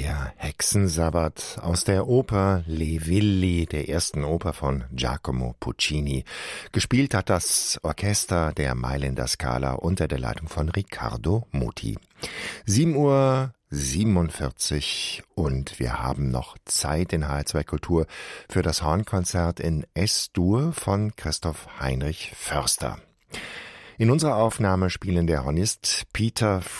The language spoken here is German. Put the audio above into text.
Der Hexensabbat aus der Oper Le Villi, der ersten Oper von Giacomo Puccini. Gespielt hat das Orchester der Mailänder Scala unter der Leitung von Riccardo Muti. 7:47 Uhr und wir haben noch Zeit in HR2 Kultur für das Hornkonzert in S-Dur von Christoph Heinrich Förster. In unserer Aufnahme spielen der Hornist Peter